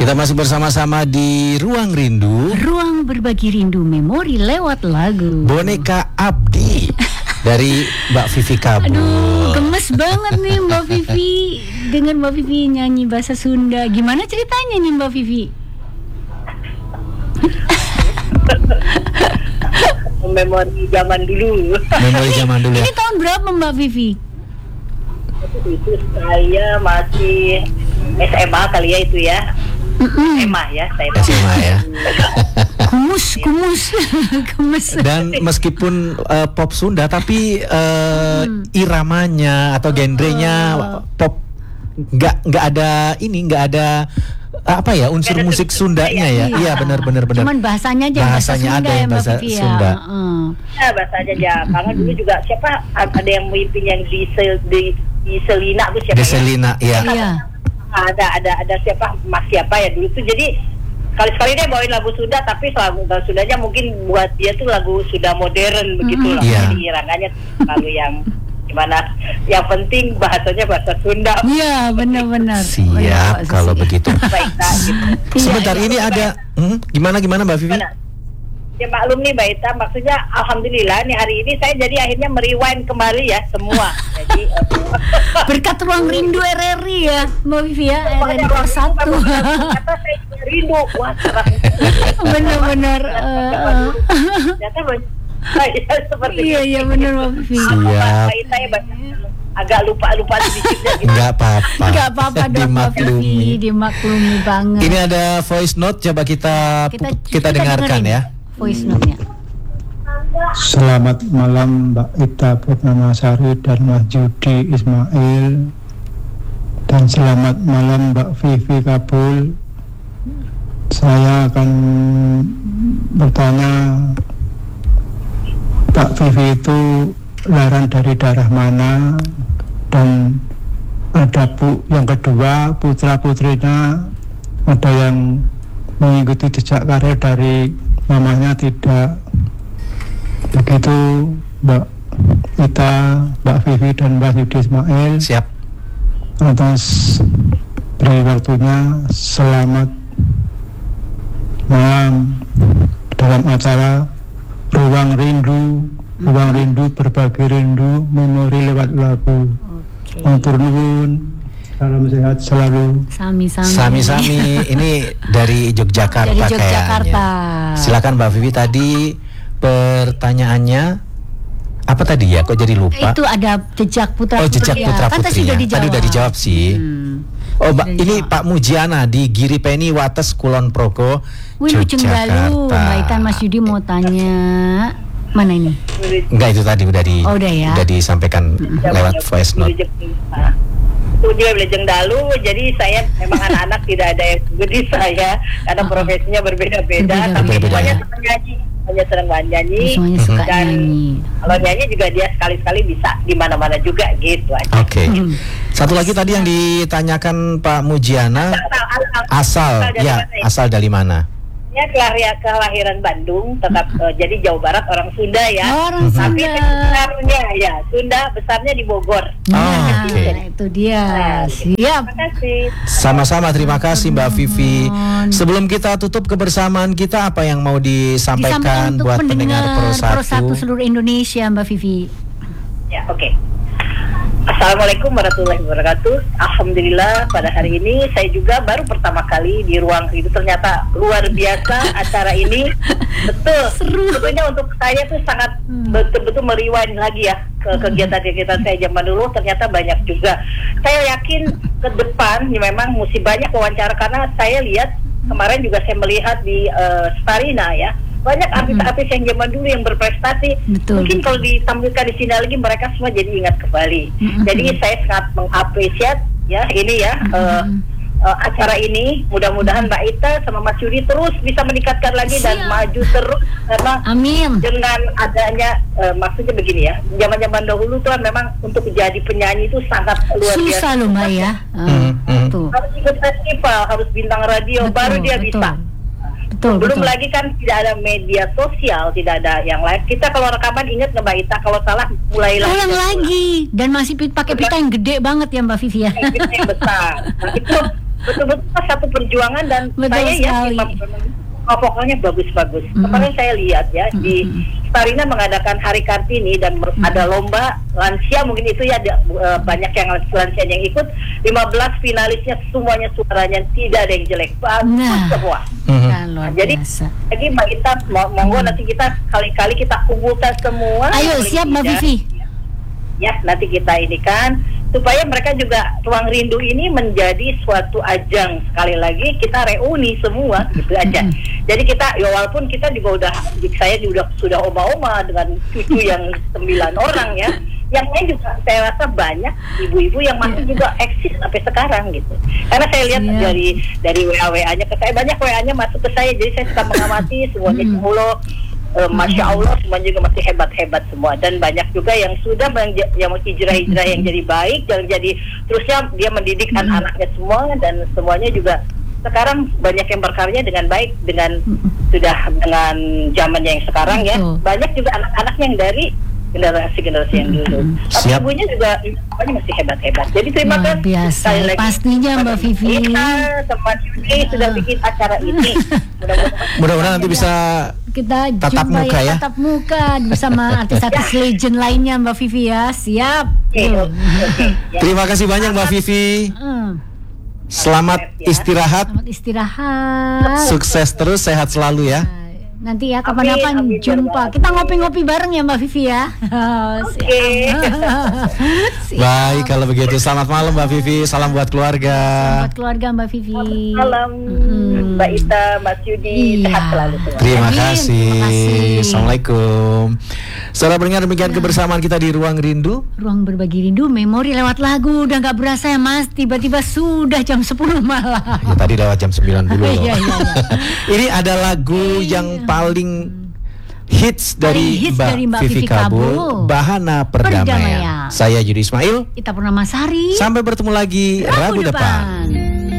Kita masih bersama-sama di Ruang Rindu. Ruang berbagi rindu memori lewat lagu. Boneka Abdi dari Mbak Vivi Kabul. Aduh, gemes banget nih Mbak Vivi. Dengan Mbak Vivi nyanyi bahasa Sunda. Gimana ceritanya nih Mbak Vivi? Memori zaman dulu. Memori zaman dulu ya. Ini tahun berapa Mbak Vivi? Itu saya masih SMA kali ya itu ya. SMA ya saya. SMA ya. Kumus. Dan meskipun pop Sunda tapi iramanya atau genrenya pop nggak ada apa ya unsur musik Sundanya ya. Iya benar. Cuman bahasanya aja bahasanya bahasa Sunda ada yang bahasa ya, Sunda. Ya bahasanya aja. Karena dulu juga siapa ada yang mimpin yang di Selina tuh siapa? Di Selina ya. Iya. Ada siapa Mas siapa ya dulu tuh, jadi sekali-sekali dia bawain lagu Sunda tapi lagu Sundanya mungkin buat dia tuh lagu Sunda modern begitu loh. Iya. Jadi irangannya lalu yang gimana, yang penting bahasanya bahasa Sunda. Iya benar. Siap kalau begitu. Gitu. Sebentar ini ada gimana Mbak Vivi? Ya maklum nih Mbak Ita, maksudnya alhamdulillah nih hari ini saya jadi akhirnya merewind kembali ya semua. Jadi berkat Ruang Rindu RRI ya Mbak Vivi ya, RRI Kelas 1. Kata saya juga rindu. Wah, benar. Ternyata seperti Iya benar Mbak Vivi. Siap. Mbak Ita ya agak lupa sedikitnya gitu. Enggak apa-apa. Enggak apa-apa dong Mbak Vivi, dimaklumi banget. Ini ada voice note, coba kita dengarkan ya. Voice note-nya. Selamat malam Mbak Ita Purnamasari dan Mas Judi Ismail. Dan selamat malam Mbak Vivi Kabul. Saya akan bertanya, Mbak Vivi itu lahiran dari daerah mana? Dan ada yang kedua, putra-putrinya ada yang mengikuti jejak karir dari mamanya tidak. Begitu Mbak Ita, Mbak Vivi dan Mbak Yudi Ismail. Siap. Atas beri waktunya, selamat malam dalam acara Ruang Rindu berbagi rindu memori lewat lagu. Matur nuwun. Salam sehat selalu. Sami-sami. Ini dari Yogyakarta. Kayaknya. Silakan Mbak Vivi, tadi pertanyaannya apa tadi ya? Kok jadi lupa? Itu ada jejak putra putri. Oh, jejak putra Kan putri. Tadi udah dijawab sih. Oh, ini Pak Mujiana di Giri Peni Wates Kulon Progo, Yogyakarta. Mbak Itan, Mas Yudi mau tanya. Mana ini? Enggak, itu tadi udah disampaikan lewat voice note. Itu dia Wilujeng Dalu, jadi saya memang anak-anak tidak ada yang seperti saya karena profesinya berbeda-beda, tapi semuanya senang nyanyi, semuanya suka dan nyanyi. Kalau nyanyi juga dia sekali-sekali bisa di mana-mana juga gitu aja. Oke. Satu lagi tadi yang ditanyakan Pak Mujiana, asal dari mana? Ya kelahiran Bandung, tetap jadi Jawa Barat, orang Sunda ya. Orang tapi Sunda. besarnya ya Sunda, besarnya di Bogor. Itu dia. Siap. Terima kasih. Sama-sama, terima kasih Mbak Vivi. Sebelum kita tutup kebersamaan kita, apa yang mau disampaikan untuk buat pendengar Pro 1 seluruh Indonesia Mbak Vivi? Ya, oke. Assalamualaikum warahmatullahi wabarakatuh. Alhamdulillah pada hari ini saya juga baru pertama kali di Ruang Rindu. Ternyata luar biasa acara ini. Betul. Sebetulnya untuk saya tuh sangat betul-betul merewind lagi ya ke kegiatan-kegiatan saya zaman dulu. Ternyata banyak juga. Saya yakin ke depan ya memang mesti banyak wawancara, karena saya lihat kemarin juga saya melihat di Starina ya. Banyak artis-artis yang zaman dulu yang berprestasi. Mungkin kalau ditampilkan di sini lagi mereka semua jadi ingat kembali. Jadi saya sangat mengapresiasi ya ini ya acara ini. Mudah-mudahan Mbak Ita sama Mas Yudi terus bisa meningkatkan lagi dan maju terus, karena dengan adanya maksudnya begini ya, zaman-zaman dahulu tuh kan memang untuk jadi penyanyi itu sangat luar biasa. Susah loh Mbak ya. Harus ikut festival, harus bintang radio, baru dia bisa. Belum lagi kan tidak ada media sosial, tidak ada yang lain. Kita kalau rekaman ingat nggak Mbak Ita, kalau salah mulai lagi. Dan masih pakai pita yang gede banget ya Mbak Vivi ya. Pita yang besar. Nah, itu betul-betul satu perjuangan dan Betul saya sekali. pokoknya bagus-bagus. Kemarin saya lihat ya di Starina mengadakan Hari Kartini dan ada lomba lansia, mungkin itu ya banyak yang lansia yang ikut. 15 finalisnya semuanya suaranya tidak ada yang jelek, bagus semua. Luar Jadi biasa. lagi Mbak Ita, monggo nanti kita kali-kali kita kumpulkan semua. Ayo paling siap Mbak tidak. Vivi. Ya, nanti kita ini kan supaya mereka juga Ruang Rindu ini menjadi suatu ajang, sekali lagi kita reuni semua gitu aja. Jadi kita ya walaupun kita juga saya juga sudah oma-oma dengan cucu yang 9 orang ya. Yang lain juga saya rasa banyak ibu-ibu yang masih juga eksis sampai sekarang gitu. Karena saya lihat dari WA-nya ke saya, banyak WA-nya masuk ke saya, jadi saya suka mengamati semuanya. Masya Allah, semuanya juga masih hebat-hebat semua, dan banyak juga yang sudah yang hijrah-hijrah yang jadi baik, yang jadi terusnya dia mendidik anak-anaknya semua, dan semuanya juga sekarang banyak yang berkarya dengan baik, dengan dengan zamannya yang sekarang ya. Banyak juga anak-anak yang dari generasi yang dulu. Tapi ibunya juga pokoknya masih hebat-hebat. Jadi terima kasih biasa. Pastinya Mbak Vivi. Kita teman ini sudah bikin acara ini. Mudah-mudahan nanti bisa kita tatap jumpa muka ya. tatap muka bersama artis-artis legend lainnya Mbak Vivi ya. Siap. Terima kasih banyak Mbak Vivi. Selamat istirahat. Selamat istirahat. Sukses terus, sehat selalu ya. Nanti ya kapan-kapan jumpa. Kita ngopi-ngopi bareng ya Mbak Vivi ya. Oke. Baik, kalau begitu selamat malam Mbak Vivi. Salam buat keluarga. Selamat keluarga Mbak Vivi. Salam Mbak Ita, Mas Yudi, sehat selalu semua. Terima kasih. Assalamualaikum. Saudara pendengar, demikian kebersamaan kita di Ruang Rindu. Ruang berbagi rindu, memori lewat lagu. Udah gak berasa ya Mas, tiba-tiba sudah jam 10 malam. Ya, tadi lewat jam 9 dulu loh. Iya. Ini ada lagu yang paling hits dari Mbak Vivi Kabul, Bahana Perdamaian. Saya Yudi Ismail. Ita Purnamasari. Sampai bertemu lagi Rabu depan.